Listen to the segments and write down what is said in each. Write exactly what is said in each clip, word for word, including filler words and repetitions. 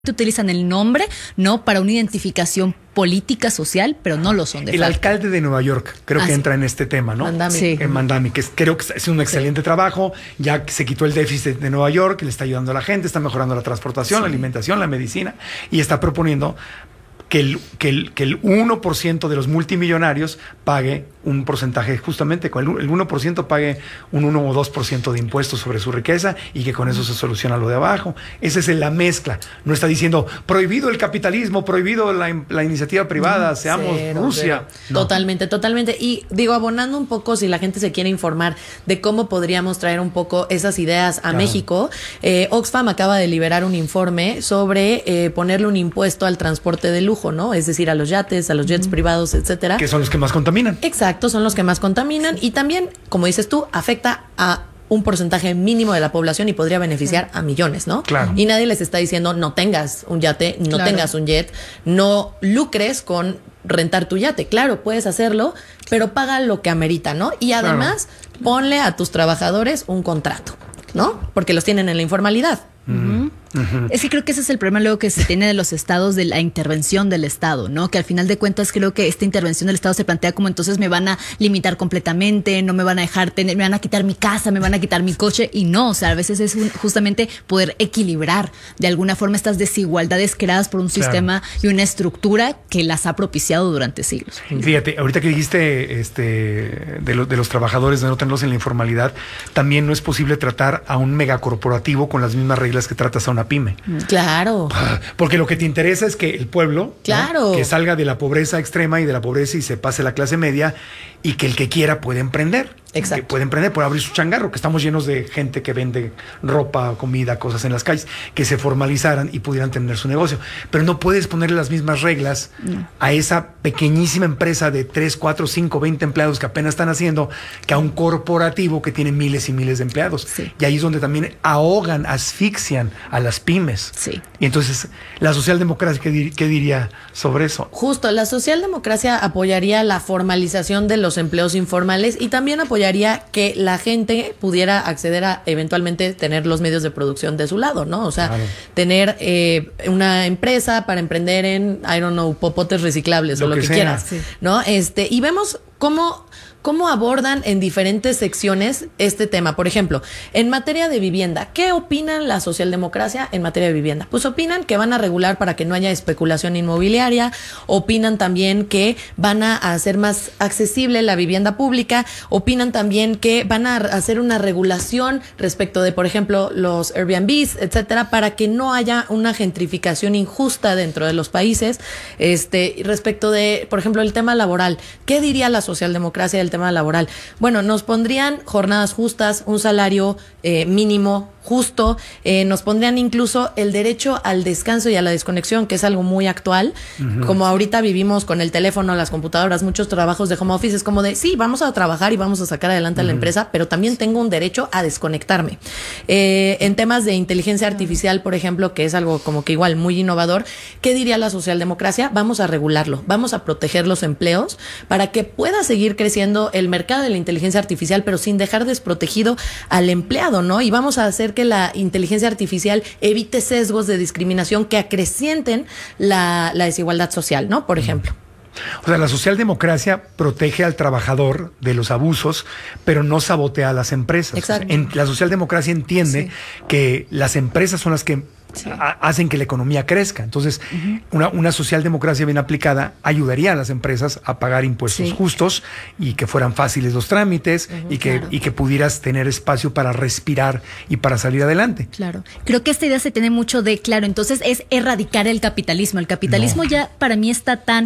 utilizan el nombre, ¿no? Para una identificación política, social, pero no lo son de El facto. alcalde de Nueva York creo ah, que sí. entra en este tema, ¿no? Mandami. Sí. En Mandami, que es, creo que es un excelente sí. trabajo, ya se quitó el déficit de Nueva York, le está ayudando a la gente, está mejorando la transportación, sí. la alimentación, la medicina, y está proponiendo que el, que el, que el uno por ciento de los multimillonarios pague un porcentaje, justamente con el, el uno por ciento pague un uno o dos por ciento de impuestos sobre su riqueza y que con eso se soluciona lo de abajo. Esa es la mezcla. No está diciendo prohibido el capitalismo, prohibido la, la iniciativa privada, seamos Cero, Rusia. No. Totalmente, totalmente. Y digo, abonando un poco, si la gente se quiere informar de cómo podríamos traer un poco esas ideas a claro. México, eh, Oxfam acaba de liberar un informe sobre eh, ponerle un impuesto al transporte de lujo, ¿no? Es decir, a los yates, a los jets mm. privados, etcétera. Que son los que más contaminan. Exacto, son los que más contaminan y también, como dices tú, afecta a un porcentaje mínimo de la población y podría beneficiar a millones, ¿no? Claro. Y nadie les está diciendo no tengas un yate, no claro. tengas un jet, no lucres con rentar tu yate. Claro, puedes hacerlo, pero paga lo que amerita, ¿no? Y además, claro. ponle a tus trabajadores un contrato, ¿no? Porque los tienen en la informalidad. Uh-huh. Uh-huh. Es que creo que ese es el problema luego que se tiene de los estados, de la intervención del Estado, ¿no? Que al final de cuentas creo que esta intervención del Estado se plantea como entonces me van a limitar completamente, no me van a dejar tener, me van a quitar mi casa, me van a quitar mi coche, y no, o sea, a veces es un, justamente poder equilibrar de alguna forma estas desigualdades creadas por un claro. sistema y una estructura que las ha propiciado durante siglos. Fíjate, ahorita que dijiste este de, lo, de los trabajadores, de no tenerlos en la informalidad, también no es posible tratar a un megacorporativo con las mismas reglas que tratas a una pyme. Claro. Porque lo que te interesa es que el pueblo, claro. ¿no? que salga de la pobreza extrema y de la pobreza y se pase a la clase media, y que el que quiera puede emprender. Exacto. Que puede emprender, puede abrir su changarro, que estamos llenos de gente que vende ropa, comida, cosas en las calles, que se formalizaran y pudieran tener su negocio. Pero no puedes ponerle las mismas reglas no. a esa pequeñísima empresa de tres, cuatro, cinco, veinte empleados que apenas están haciendo, que a un corporativo que tiene miles y miles de empleados. Sí. Y ahí es donde también ahogan, asfixian a las pymes. Sí. Y entonces, ¿la socialdemocracia qué, dir- qué diría sobre eso? Justo, la socialdemocracia apoyaría la formalización de los empleos informales y también apoyaría que la gente pudiera acceder a eventualmente tener los medios de producción de su lado, ¿no? O sea, claro. tener eh, una empresa para emprender en, I don't know, popotes reciclables lo o lo que, que quieras, sí. ¿no? Este, y vemos cómo... ¿Cómo abordan en diferentes secciones este tema? Por ejemplo, en materia de vivienda, ¿qué opinan la socialdemocracia en materia de vivienda? Pues opinan que van a regular para que no haya especulación inmobiliaria, opinan también que van a hacer más accesible la vivienda pública, opinan también que van a hacer una regulación respecto de, por ejemplo, los Airbnbs, etcétera, para que no haya una gentrificación injusta dentro de los países. Este, respecto de, por ejemplo, el tema laboral, ¿qué diría la socialdemocracia del tema laboral? Bueno, nos pondrían jornadas justas, un salario eh, mínimo justo, eh, nos pondrían incluso el derecho al descanso y a la desconexión, que es algo muy actual. Uh-huh. Como ahorita vivimos con el teléfono, las computadoras, muchos trabajos de home office, es como de, sí, vamos a trabajar y vamos a sacar adelante uh-huh. a la empresa, pero también tengo un derecho a desconectarme. Eh, en temas de inteligencia artificial, por ejemplo, que es algo como que igual muy innovador, ¿qué diría la socialdemocracia? Vamos a regularlo, vamos a proteger los empleos para que pueda seguir creciendo el mercado de la inteligencia artificial, pero sin dejar desprotegido al empleado, ¿no? Y vamos a hacer que la inteligencia artificial evite sesgos de discriminación que acrecienten la, la desigualdad social, ¿no? Por ejemplo. O sea, la socialdemocracia protege al trabajador de los abusos, pero no sabotea a las empresas. Exacto. O sea, en, la socialdemocracia entiende sí. que las empresas son las que sí. a, hacen que la economía crezca. Entonces, uh-huh. una, una socialdemocracia bien aplicada ayudaría a las empresas a pagar impuestos sí. justos y que fueran fáciles los trámites uh-huh, y, que, claro. y que pudieras tener espacio para respirar y para salir adelante. Claro. Creo que esta idea se tiene mucho de, claro, entonces es erradicar el capitalismo. El capitalismo no. ya para mí está tan...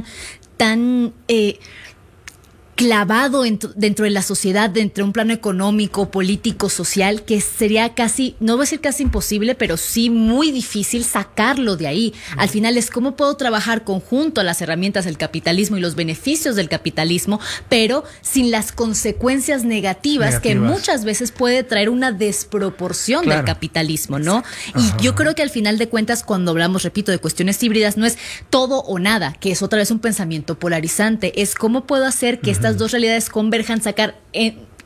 tan eh, clavado en, dentro de la sociedad, dentro de un plano económico, político, social, que sería casi, no voy a decir casi imposible, pero sí muy difícil sacarlo de ahí. Uh-huh. Al final es cómo puedo trabajar conjunto a las herramientas del capitalismo y los beneficios del capitalismo, pero sin las consecuencias negativas, negativas. que muchas veces puede traer una desproporción claro. del capitalismo, ¿no? Uh-huh. Y yo creo que al final de cuentas, cuando hablamos, repito, de cuestiones híbridas, no es todo o nada, que es otra vez un pensamiento polarizante, es cómo puedo hacer que uh-huh. estas dos realidades converjan, sacar en,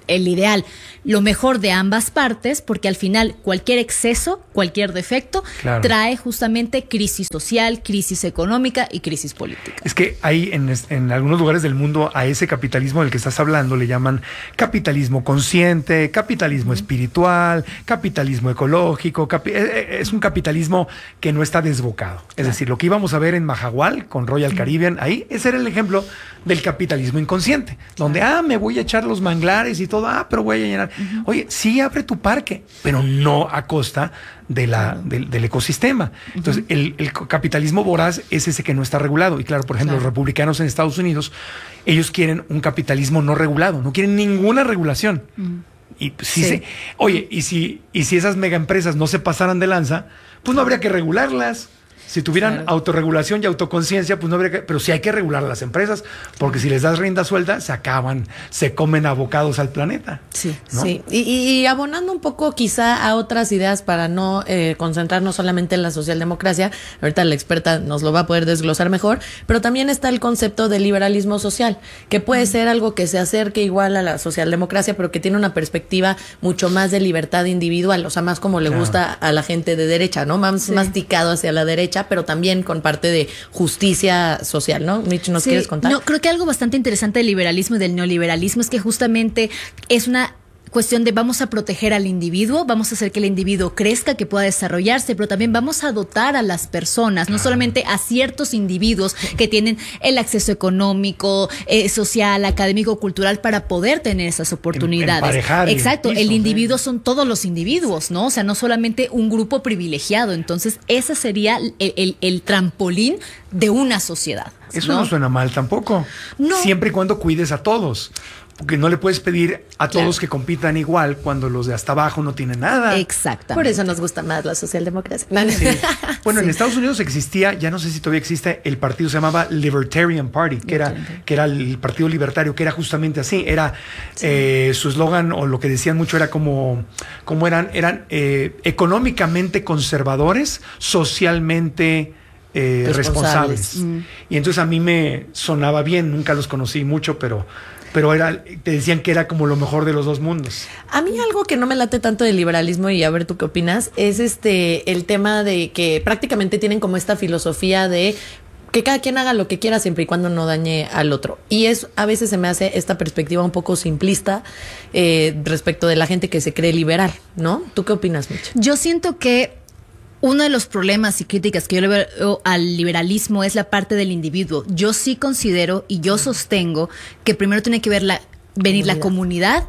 el ideal, lo mejor de ambas partes, porque al final cualquier exceso, cualquier defecto, claro, trae justamente crisis social, crisis económica y crisis política. Es que hay en, en algunos lugares del mundo a ese capitalismo del que estás hablando le llaman capitalismo consciente, capitalismo uh-huh. espiritual, capitalismo ecológico, capi- es un capitalismo que no está desbocado. Es claro. decir, lo que íbamos a ver en Mahahual con Royal uh-huh. Caribbean, ahí ese era el ejemplo del capitalismo inconsciente, donde, ah, me voy a echar los manglares y todo, ah, pero voy a llenar. Uh-huh. Oye, sí, abre tu parque, pero no a costa de la, uh-huh. del, del ecosistema. Entonces, uh-huh. el, el capitalismo voraz es ese que no está regulado. Y claro, por ejemplo, claro. los republicanos en Estados Unidos, ellos quieren un capitalismo no regulado, no quieren ninguna regulación. Uh-huh. Y sí, sí. Se, oye, y si, y si esas megaempresas no se pasaran de lanza, pues no habría que regularlas. Si tuvieran claro. autorregulación y autoconciencia, pues no habría que... Pero sí hay que regular a las empresas, porque si les das rienda suelta, se acaban, se comen abocados al planeta. Sí, ¿no? sí. Y, y abonando un poco quizá a otras ideas para no eh, concentrarnos solamente en la socialdemocracia, ahorita la experta nos lo va a poder desglosar mejor, pero también está el concepto de liberalismo social, que puede ser algo que se acerque igual a la socialdemocracia, pero que tiene una perspectiva mucho más de libertad individual, o sea, más como le claro. gusta a la gente de derecha, ¿no? Más sí. masticado hacia la derecha, pero también con parte de justicia social, ¿no? Mitch, ¿nos sí, quieres contar? No, creo que algo bastante interesante del liberalismo y del neoliberalismo es que justamente es una cuestión de vamos a proteger al individuo, vamos a hacer que el individuo crezca, que pueda desarrollarse, pero también vamos a dotar a las personas, no solamente a ciertos individuos que tienen el acceso económico, eh, social, académico, cultural para poder tener esas oportunidades. Emparejar Exacto, el, piso, el individuo ¿eh? son todos los individuos, ¿no? O sea, no solamente un grupo privilegiado. Entonces, ese sería el, el, el trampolín de una sociedad. Eso no, no suena mal tampoco. No. Siempre y cuando cuides a todos. Porque no le puedes pedir a todos claro. que compitan igual cuando los de hasta abajo no tienen nada. Exactamente. Por eso nos gusta más la socialdemocracia. Sí. Bueno, sí. en Estados Unidos existía, ya no sé si todavía existe, el partido se llamaba Libertarian Party, que era, que era el partido libertario, que era justamente así. Era sí. eh, su eslogan, o lo que decían mucho, era como, como eran, eran eh, económicamente conservadores, socialmente eh, responsables. responsables. Mm. Y entonces a mí me sonaba bien, nunca los conocí mucho, pero... Pero era, te decían que era como lo mejor de los dos mundos. A mí algo que no me late tanto del liberalismo, y a ver tú qué opinas, es este el tema de que prácticamente tienen como esta filosofía de que cada quien haga lo que quiera siempre y cuando no dañe al otro. Y es a veces se me hace esta perspectiva un poco simplista eh, respecto de la gente que se cree liberal, ¿no? ¿Tú qué opinas, Mitch? Yo siento que uno de los problemas y críticas que yo le veo al liberalismo es la parte del individuo. Yo sí considero y yo sostengo que primero tiene que ver la, venir comunidad. la comunidad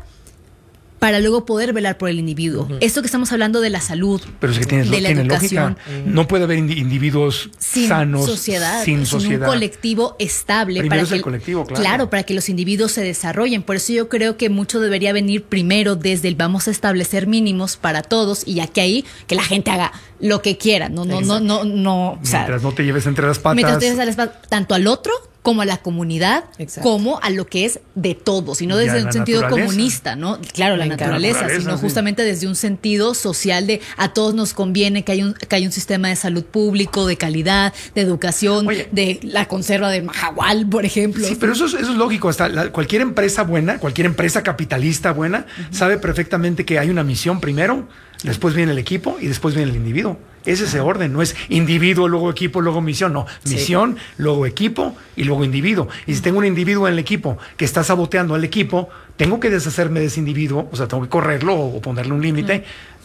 para luego poder velar por el individuo. Uh-huh. Esto que estamos hablando de la salud, pero es que tienes, de la tiene educación. Lógica. No puede haber individuos sin sanos, sociedad, sin sin sociedad. un colectivo estable. Primero para es que, el colectivo, claro. Claro, para que los individuos se desarrollen. Por eso yo creo que mucho debería venir primero desde el vamos a establecer mínimos para todos, y ya que ahí, que la gente haga lo que quiera. No, no, no, no, no. O sea, mientras no te lleves entre las patas. Mientras te lleves a las patas, tanto al otro como a la comunidad, exacto. como a lo que es de todos, y no desde un sentido comunista, ¿no? Claro, la, la naturaleza, naturaleza, sino sí. justamente desde un sentido social de a todos nos conviene que haya un, que haya un sistema de salud público, de calidad, de educación, Oye, de la conserva de Mahahual, por ejemplo. Sí, pero eso es, eso es lógico. Hasta la, cualquier empresa buena, cualquier empresa capitalista buena, uh-huh. sabe perfectamente que hay una misión primero, después viene el equipo y después viene el individuo. Es ese orden, no es individuo, luego equipo, luego misión, no, misión, sí. luego equipo y luego individuo. Y si tengo un individuo en el equipo que está saboteando al equipo, tengo que deshacerme de ese individuo, o sea, tengo que correrlo o, o ponerle un límite.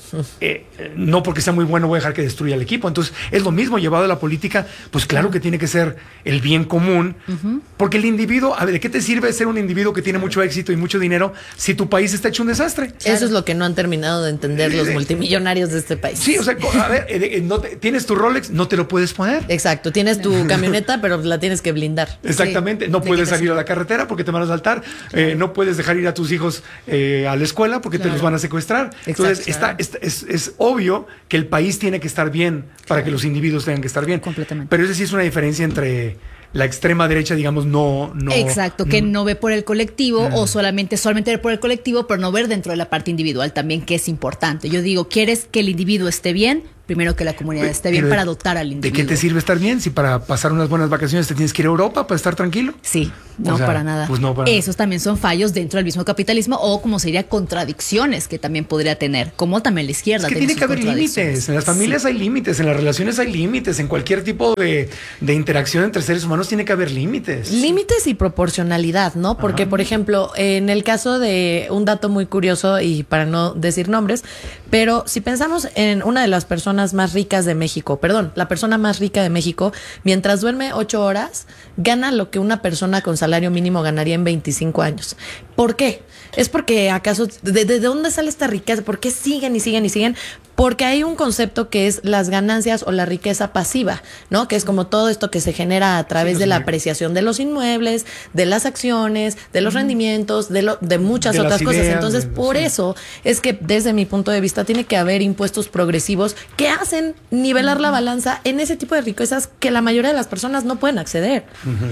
Eh, no porque sea muy bueno voy a dejar que destruya el equipo. Entonces es lo mismo llevado a la política. Pues claro que tiene que ser el bien común, uh-huh. porque el individuo, a ver, ¿de qué te sirve ser un individuo que tiene mucho éxito y mucho dinero si tu país está hecho un desastre? Claro. Eso es lo que no han terminado de entender los multimillonarios de este país. Sí, o sea, a ver, eh, no te, tienes tu Rolex, no te lo puedes poner. Exacto, tienes tu camioneta, pero la tienes que blindar. Exactamente, sí. no puedes salir a la carretera porque te van a asaltar, eh, no puedes dejar ir a tus hijos eh, a la escuela porque claro. te los van a secuestrar. Exacto, Entonces está, está Es, es obvio que el país tiene que estar bien para que los individuos tengan que estar bien. Completamente. Pero esa sí es una diferencia entre la extrema derecha, digamos, no... no Exacto, que mm, no ve por el colectivo mm. o solamente, solamente ver por el colectivo, pero no ver dentro de la parte individual también, que es importante. Yo digo, ¿quieres que el individuo esté bien? Primero que la comunidad esté bien, Pero para de- dotar al individuo. ¿De qué te sirve estar bien? Si para pasar unas buenas vacaciones te tienes que ir a Europa para estar tranquilo. Sí, no O sea, para nada. pues no para- Esos también son fallos dentro del mismo capitalismo o como sería contradicciones que también podría tener, como también la izquierda. Es que tiene tiene que sus haber contradicciones. límites. En las familias Sí. hay límites, en las relaciones hay límites, en cualquier tipo de, de interacción entre seres humanos tiene que haber límites. Límites y proporcionalidad, ¿no? Porque, Ajá. por ejemplo, en el caso de un dato muy curioso, y para no decir nombres, pero si pensamos en una de las personas más ricas de México, perdón, la persona más rica de México, mientras duerme ocho horas, gana lo que una persona con salario mínimo ganaría en veinticinco años. ¿Por qué? Es porque acaso, ¿de, de dónde sale esta riqueza? ¿Por qué siguen y siguen y siguen? Porque hay un concepto que es las ganancias o la riqueza pasiva, ¿no? Que es como todo esto que se genera a través Sí, de la los- apreciación de los inmuebles, de las acciones, de los rendimientos, de, lo, de muchas De las otras cosas. ideas, Entonces, de- por sí. eso es que desde mi punto de vista tiene que haber impuestos progresivos que hacen nivelar la balanza en ese tipo de riquezas que la mayoría de las personas no pueden acceder.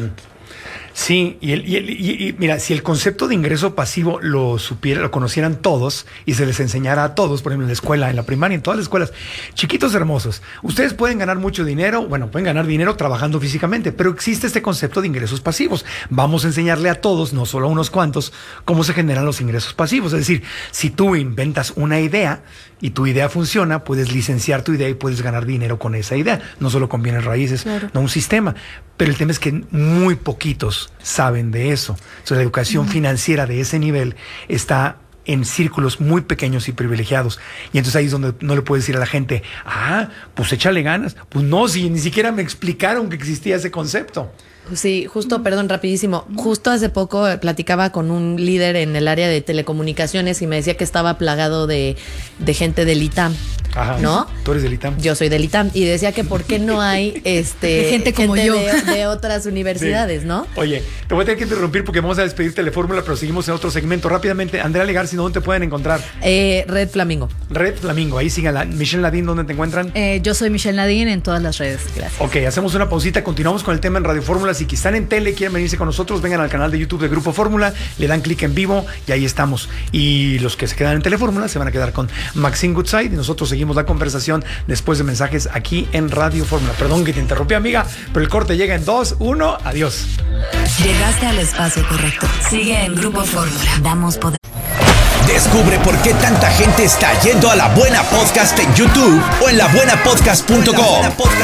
Sí, y, el, y, el- y- y mira, si el concepto de ingreso pasivo lo supiera, lo conocieran todos y se les enseñara a todos, por ejemplo, en la escuela, en la primaria, en todas las escuelas, chiquitos hermosos, ustedes pueden ganar mucho dinero, bueno, pueden ganar dinero trabajando físicamente, pero existe este concepto de ingresos pasivos. Vamos a enseñarle a todos, no solo a unos cuantos, cómo se generan los ingresos pasivos. Es decir, si tú inventas una idea y tu idea funciona, puedes licenciar tu idea y puedes ganar dinero con esa idea, no solo con bienes raíces, Claro. no un sistema. Pero el tema es que muy poquitos saben de eso. Entonces, la educación financiera de ese nivel está en círculos muy pequeños y privilegiados. Y entonces ahí es donde no le puedes decir a la gente, ah, pues échale ganas. Pues no, si ni siquiera me explicaron que existía ese concepto. Sí, justo, perdón, rapidísimo. Justo hace poco eh, platicaba con un líder en el área de telecomunicaciones y me decía que estaba plagado de, de gente del ITAM, Ajá. ¿no? Tú eres del ITAM. Yo soy del ITAM y decía que por qué no hay este Gente como yo. De, de otras universidades, Sí. ¿no? Oye, te voy a tener que interrumpir porque vamos a despedir Telefórmula, pero seguimos en otro segmento. Rápidamente, Andrea Legarci, ¿dónde te pueden encontrar? Eh, Red Flamingo. Red Flamingo, ahí síganla. Michelle Ladín, ¿dónde te encuentran? Eh, yo soy Michelle Nadine en todas las redes. Gracias. Ok, hacemos una pausita, continuamos con el tema en Radio Fórmula. Si están en tele, quieren venirse con nosotros, vengan al canal de YouTube de Grupo Fórmula, le dan clic en vivo y ahí estamos. Y los que se quedan en Telefórmula se van a quedar con Maxine Goodside y nosotros seguimos la conversación después de mensajes aquí en Radio Fórmula. Perdón que te interrumpí, amiga, pero el corte llega en dos, uno, adiós. Llegaste al espacio correcto. Sigue en Grupo Fórmula. Damos poder. Descubre por qué tanta gente está yendo a La Buena Podcast en YouTube o en la buena podcast punto com.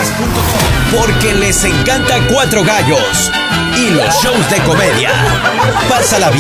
Porque les encanta Cuatro Gallos y los shows de comedia. Pásala bien.